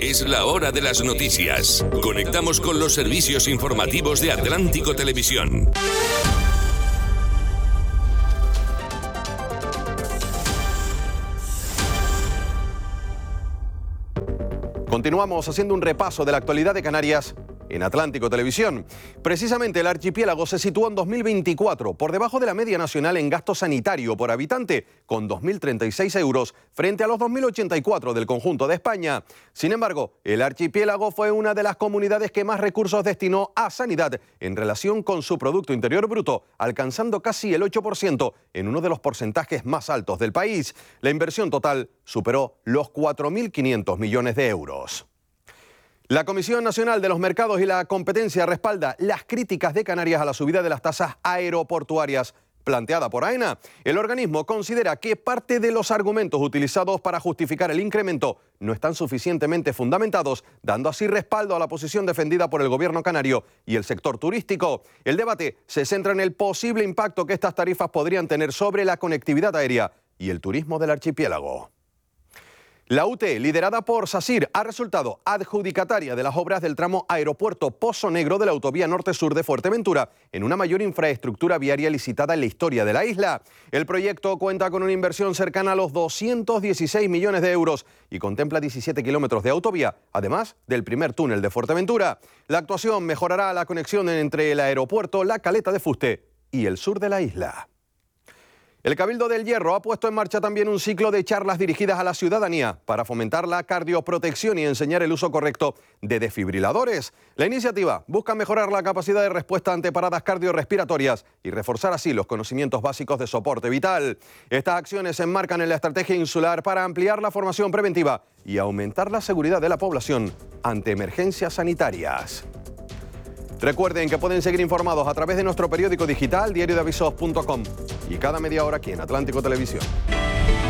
Es la hora de las noticias. Conectamos con los servicios informativos de Atlántico Televisión. Continuamos haciendo un repaso de la actualidad de Canarias en Atlántico Televisión. Precisamente el archipiélago se sitúa en 2024 por debajo de la media nacional en gasto sanitario por habitante, con 2.036 euros frente a los 2.084 del conjunto de España. Sin embargo, el archipiélago fue una de las comunidades que más recursos destinó a sanidad en relación con su Producto Interior Bruto, alcanzando casi el 8% en uno de los porcentajes más altos del país. La inversión total superó los 4.500 millones de euros. La Comisión Nacional de los Mercados y la Competencia respalda las críticas de Canarias a la subida de las tasas aeroportuarias planteada por AENA. El organismo considera que parte de los argumentos utilizados para justificar el incremento no están suficientemente fundamentados, dando así respaldo a la posición defendida por el gobierno canario y el sector turístico. El debate se centra en el posible impacto que estas tarifas podrían tener sobre la conectividad aérea y el turismo del archipiélago. La UTE, liderada por SACIR, ha resultado adjudicataria de las obras del tramo Aeropuerto Pozo Negro de la autovía norte-sur de Fuerteventura, en una mayor infraestructura viaria licitada en la historia de la isla. El proyecto cuenta con una inversión cercana a los 216 millones de euros y contempla 17 kilómetros de autovía, además del primer túnel de Fuerteventura. La actuación mejorará la conexión entre el aeropuerto, la Caleta de Fuste y el sur de la isla. El Cabildo del Hierro ha puesto en marcha también un ciclo de charlas dirigidas a la ciudadanía para fomentar la cardioprotección y enseñar el uso correcto de desfibriladores. La iniciativa busca mejorar la capacidad de respuesta ante paradas cardiorrespiratorias y reforzar así los conocimientos básicos de soporte vital. Estas acciones se enmarcan en la estrategia insular para ampliar la formación preventiva y aumentar la seguridad de la población ante emergencias sanitarias. Recuerden que pueden seguir informados a través de nuestro periódico digital diariodeavisos.com y cada media hora aquí en Atlántico Televisión.